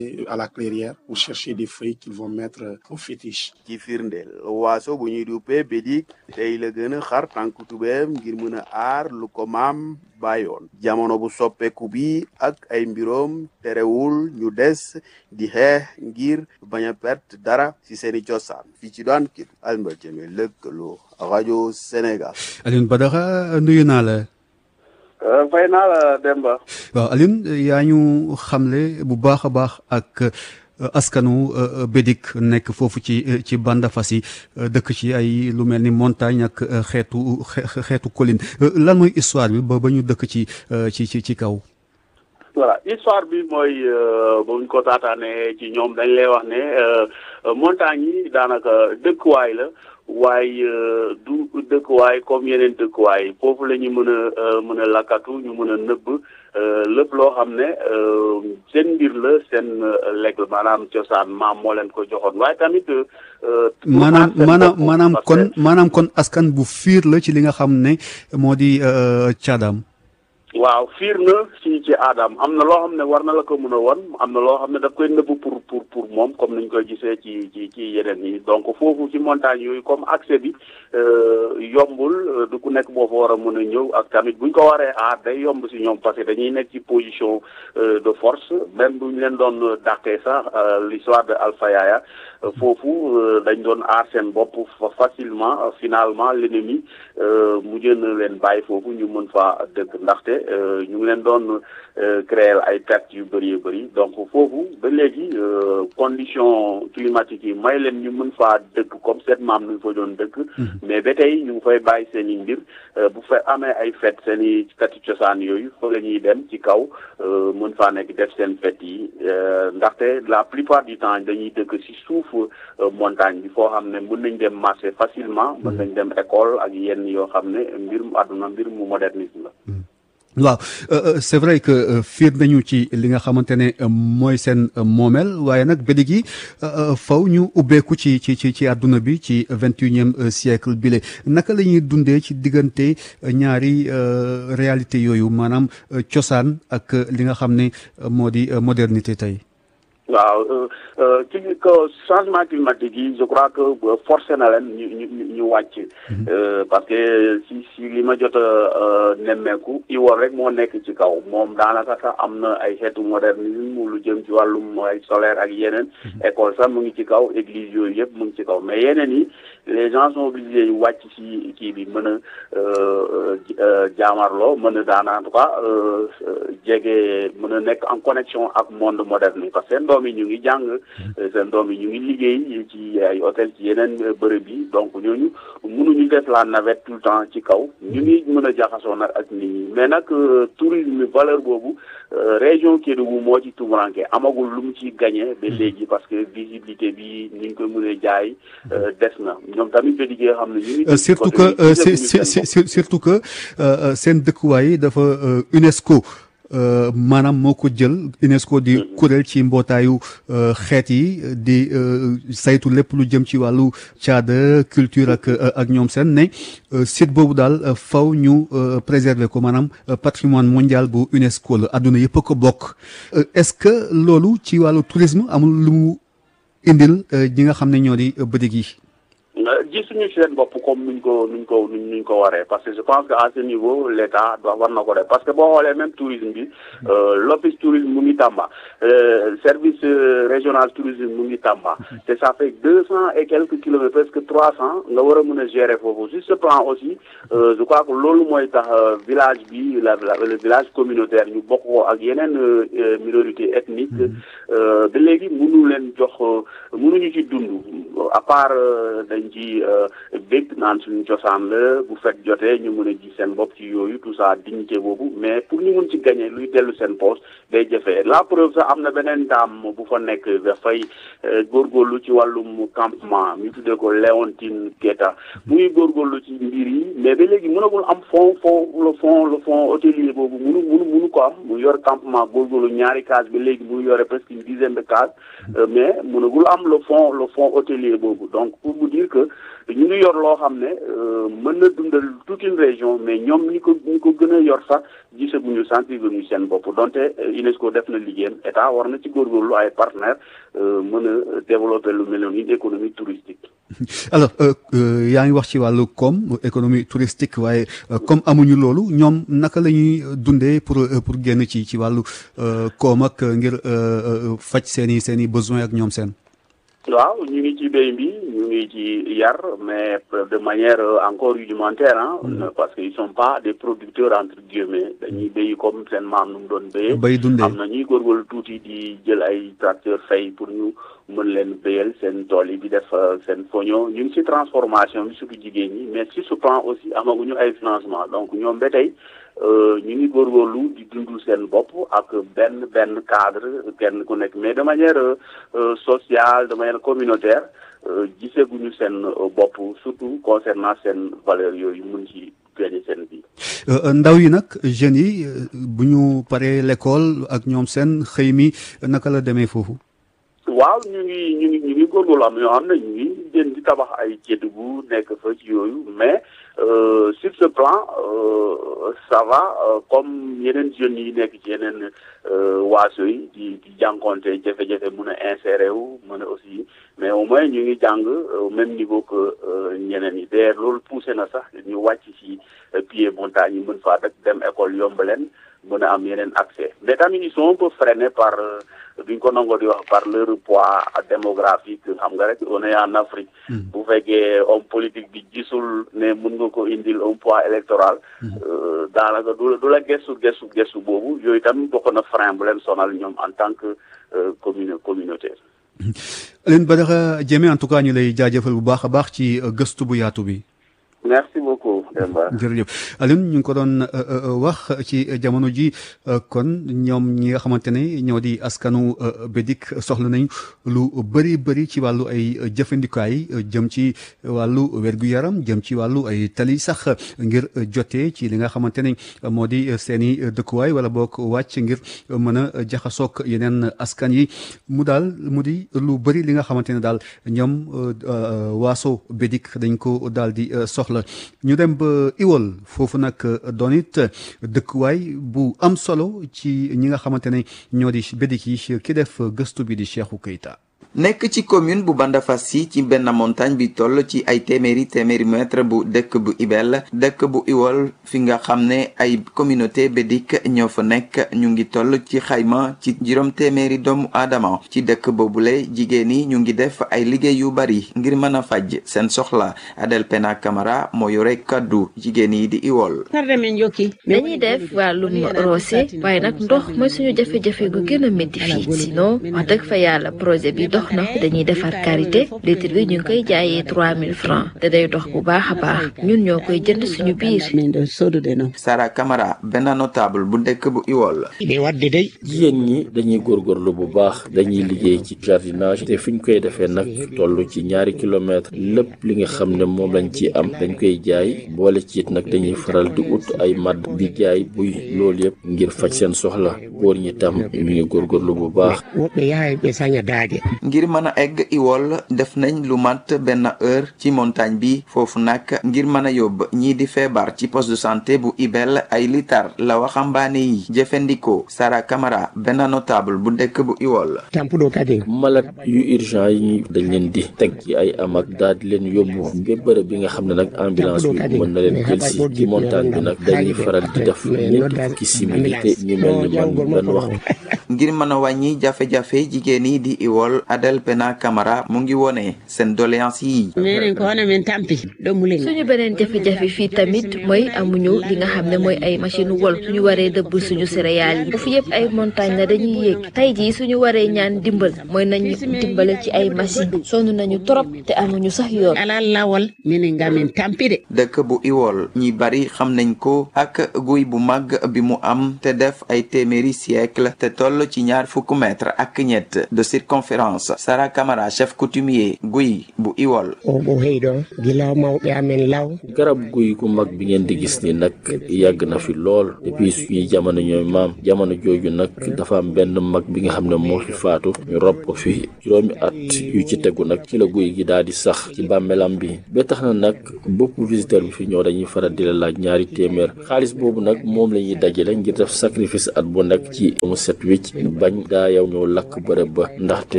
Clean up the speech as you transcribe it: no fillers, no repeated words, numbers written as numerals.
à la clairière pour chercher des feuilles qu'ils vont mettre au fétiche. ci firndeel waaso bu ñuy duppee bédik tey la gën a xar tànku tubeem ngir mën a aar lu ko maam bàyyoon jamono bu soppeeku bi ak ay mbiroom terewul ñu des di xeex ngir bañ a perte dara ci seeni cosaan fii ci daan kit Alioune Jeme lëkkaloo rajo Sénégal. Alioune Badara nuyu naa la. fay naa la Demba. waaw Alioune yaa ñu xamle bu baax a baax ak askanu Bédik nekk foofu ci bande fas yi dëkk ci ay lu mel ni montagne ak xeetu colline lan mooy histoire bi ba ñu dëkk ci kaw. voilà histoire bi mooy buñ ko taataane ci ñoom dañ lay wax ne montagne yi daanaka dëkkuwaay la. waaye du dëkkuwaay comme yeneen dëkkuwaay foofu la ñu mën a lakkatu ñu mën a nëbb lépp loo xam ne seen mbir la seen lekk maanaam cosaan maam moo leen ko joxoon waaye tamit. maanaam kon askan bu fiir la ci li nga xam ne moo di caadaam. waaw fiir na ci aadam am na loo xam ne war na la ko mën a won am na loo xam ne daf koy nëbb pour moom comme niñ koy gisee ci yeneen yi donc foofu ci montagne yooyu comme accès bi yombul du ku nekk boo fa war a mën a ñëw ak tamit buñ ko waree aar day yomb si ñoom parce que dañuy nekk ci position de force même buñ leen doon dàqee sax l'histoire de Alpha Yaya foofu dañ doon aar seen bopp facilement finalement l'ennemi mujj na leen bàyyi foofu ñu mën fa dëkk ndaxte ñu ngi leen doon créer ay pertes yu bëri donc foofu ba léegi condition climatique yi may leen ñu mën faa dëkk comme seen maam nu fa doon dëkk mais ba tey ñu ngi fay bàyyi seen i mbir bu fa amee ay fête seen i kati cosaan yooyu fa la ñuy dem ci kaw mën faa nekk def seen fête yi ndaxte la plupart du temps dañuy dëkk ci suuf montagne bi foo xam ne mën nañ dem marché facilement mën nañ dem école ak yenn yoo xam ne mbirum àdduna mbirum modernisme la. waaw c'est vrai que fiir nañu ci li nga xamante ne mooy seen moomeel waaye nag bédig yi faw ñu ubbeeku ci àdduna bi ci 21e siècle bile naka la ñuy dundee ci diggante ñaari réalité yooyu maanaam cosaan ak li nga xam ne moo di modernité tey. waaw ci changement climatique yi je crois que forcé na leen ñu wàcc parce que si li ma jot a nemmeeku iwol rek moo nekk ci kaw moom daanaka sax am na ay xeetu modernisme lu jëm ci wàllum ay solaire ak yeneen école sax mu ngi ci kaw église yooyu yëpp mu ngi ci kaw mais yeneen yi les gens sont obligés yu wàcc ci kii bi mën a jaamarloo mën a daan en tout cas jege mën a nekk en connexion ak monde moderne parce que seen doom yi ñu ngi jàng seen doom yi ñu ngi liggéey ci ay hôtel ci yeneen bërëb yi donc ñooñu mënuñu def la navette tout le temps ci kaw ñu ngi mën a jaxasoo nag ak nit ñi mais nag tourisme valeur boobu région Kédougou moo ci tumuranke amagul lu mu ci gagné ba léegi parce que visibilité bi ni ñu koy mën a jaay des na ñoom tamit ba liggéey xam ne ñu ngi surtout que seen dëkkuwaay dafa UNESCO maanaam moo ko jël UNESCO di kuréel ci mbootaayu xeet yi di saytu lépp lu jëm ci wàllu caada culture ak ñoom seen ne site boobu daal faw ñu préserver ko maanaam patrimoine mondial bu UNESCO la adduna yëpp a ko bokk est-ce que loolu ci wàllu tourisme amul lu mu indil ñi nga xam ne ñoo di bëdig yi gisuñu seen bopp comme nuñ ko waree parce que je pense que à ce niveau l'État war na ko def parce que boo xoolee même tourisme bi l'office tourisme mu ngi Tamba service régional tourisme mu ngi Tamba te ça fait 200 et quelques kilomètres presque 300 nga war a mën a gérer foofu sur ce plan aussi je crois que loolu mooy tax village bi le village communautaire ñu bokk ko ak yeneen minorité ethnique ba léegi mënuñu ci dund à part dañ ci bég naan suñu cosaan la bu fekk jotee ñu mën a ji seen bopp ci yooyu tout ça dignité boobu mais pour ñu mën ci gagner luy dellu seen poche day jëfee la preuve sax am na beneen daam bu fa nekk dafay góorgóorlu ci wàllum campement ñu tuddee ko Léontine Keita mu ngi góorgóorlu ci mbir yi mais ba léegi mënagul am le fond hôtelier boobu mënu ko am mu yor campement góorgóorlu ñaari case ba léegi mu yore presque une dizaine de cases mais mënagul am le fond hôtelier boobu donc pour vous dire que ñu ngi yor loo xam ne mën na dundal toute une région mais ñoom ñi ko gën a yor sax gisaguñu sentir ñu seen bopp donte UNESCO def na liggéeyam état war na ci góorgóorlu ay partenaires mën a développer lu mel ni économie touristique. alors yaa ngi wax ci wàllu koom économie touristique waaye comme amuñu loolu ñoom naka la ñuy dundee pour génn ci wàllu koom ak ngir faj seen i besoins ak ñoom seen. waaw ñu ngi ci béy bi ñu ngi ci yar mais de manière encore rudimentaire parce que ils sont pas des producteurs entre guillemets dañuy béy comme seen maam nu mu doon béyee. bay dundee am na ñuy góorgóorlu tuuti di jël ay tracteur fay pour ñu mën leen béyal seen tool yi di def seen foño ñu ngi ci transformation bi surtout jigéen ñi mais sur ce plan aussi amaguñu ay financement donc ñoom ba tey ñu ngi góorgóorlu di dundul seen bopp ak benn cadre kenn ku nekk mais de manière sociale de manière communautaire giseguñu seen bopp surtout concernant seen valeur yooyu mun ci gagné seen bi. ndaw yi nag jeunes yi bu ñu paree l'école ak ñoom seen xëy mi naka la demee foofu. waaw ñu ngi góorgóorlu am ñoo xam ne ñu ngi jën di tabax ay ceeb bu nekk fa ci yooyu mais sur ce plan ça va comme yeneen jeunes yi nekk ci yeneen waaso yi di jànkonte jafe-jafe mën a insérer wu mën a aussi mais au moins ñu ngi jàng au même niveau que ñeneen yi d'ailleurs loolu poussé na sax ñu wàcc ci pied montagne yi mën faa dem école yomb leen mën a am yeneen accès mais tamit ils sont un peu freinés par duñ ko nangoo di wax par leur poids démographique xam nga rek on est en Afrique. bu fekkee homme politique bi gisul ne mën nga ko indil un poids électoral. daanaka du la gëstu boobu yooyu tamit bokk na frein bu leen sonal ñoom en tant que communautaire. Alioune Badara Diémé en tout cas ñu lay jaajëfal bu baax a baax ci gëstu bu yaatu bi. merci beaucoup Demba. jërëjëf Alioune ñu ngi ko doon wax ci jamono ji kon ñoom ñi nga xamante ne ñoo di askanu Bédik soxla nañ lu bëri ci wàllu ay jëfandikaay jëm ci wàllu wér-gu-yaram jëm ci wàllu ay tali sax ngir jotee ci li nga xamante ne moo di seen i dëkkuwaay wala boog wàcc ngir mën a jaxasoog yeneen askan yi mu di lu bëri li nga xamante ne daal ñoom waaso Bédik dañ ko daal di soxla. ñu dem ba Iwol foofu nag doon it dëkkuwaay bu am solo ci ñi nga xamante ne ñoo di Bédik yi ki def gëstu bi di Cheikhou Keita. nekk ci commune bu Bandafassi ci benn montagne bi toll ci ay téeméeri mètre bu dëkk bu Ibel dëkk bu Iwol fi nga xam ne ay communauté Bédik ñoo fa nekk ñu ngi toll ci xayma ci juróom téeméeri doomu aadama ci dëkk boobule jigéen yi ñu ngi def ay liggéey yu bari ngir mën a faj seen soxla Adel Pena Camara moo yore kaddu jigéen yi di Iwol. dañuy def wàllum roose waaye nag ndox mooy suñu jafe-jafe gu gën a métti fii sinon wax dëgg fa yàlla projet bi dox na dañuy defar karité litre bi ñu ngi koy jaayee 3000 francs te day dox bu baax a baax ñun ñoo koy jënd suñu biir. Sara Camara benn notable bu dëkk bu Iwol. jigéen ñi dañuy góorgóorlu bu baax dañuy liggéey ci jardinage te fi ñu koy defee nag toll ci 2 kilomètres lépp li nga xam ne moom lañ ci am dañ koy jaay boole ci it nag dañuy faral di ut ay madd di jaay buy loolu yëpp ngir faj seen soxla góor ñi tam ñu ngi góorgóorlu bu baax. ngir mën a egg Iwol def nañ lu mat benn heure ci montagne bi foofu nag ngir mën a yóbbu ñii di feebar ci poste de santé bu Ibel ay litar la waxambaane yi jëfandikoo. Sara Camara benn notable bu dëkk bu Iwol. malade yu urgent yi dañ leen di teg ci ay amak daal di leen yóbbu ba bërëb bi nga xam ne nag ambulance bi mën na leen jël si ci montagne bi nag dañuy faral di def ñetti fukki simili te ñu mel ni man benn waxtu. ngir mën a wàññi jafe-jafe jigéen yi di Iwol Adel Pena Camara mu ngi wone seen doléance yi. suñu beneen jafe-jafe fii tamit mooy amuñu li nga xam ne mooy ay machine wol suñu waree dëbb suñu céréales yi. fu yëpp ay montagne la dañuy yéeg tey jii suñu waree ñaan dimbal mooy nañu dimbale ci ay machine sonn nañu trop te amuñu sax yoon. dëkk bu Iwol ñi bari xam nañ ko ak guy bu mag bi mu am te def ay téeméeri siècle te toll ci 20 mètres ak ñett de circonférence sos. Sara Camara chef coutumier guy bu Iwol. garab guy gu mag bi ngeen di gis ni nag yàgg na fi lool depuis suñuy jamono ñooy maam jamono jooju nag dafa am benn mag bi nga xam ne moo fi faatu ñu rob ko fi juróomi at yu ci tegu nag ci la guy gi daal di sax ci bàmmeelam bi ba tax na nag bopp visiteur bi fi ñëw dañuy faral di la laaj ñaari téeméer xaalis boobu nag moom la ñuy dajale ngir def sacrifice at bu nekk ci mu set wicc bañ daa yow ñëw lakk bërëb ba ndaxte